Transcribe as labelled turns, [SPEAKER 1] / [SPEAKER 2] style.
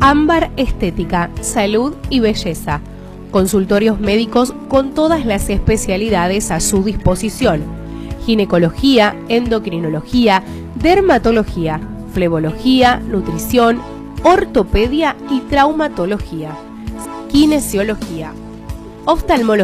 [SPEAKER 1] Ámbar Estética, Salud y Belleza. Consultorios médicos con todas las especialidades a su disposición. Ginecología, endocrinología, dermatología, flebología, nutrición, ortopedia y traumatología. Kinesiología. Oftalmología.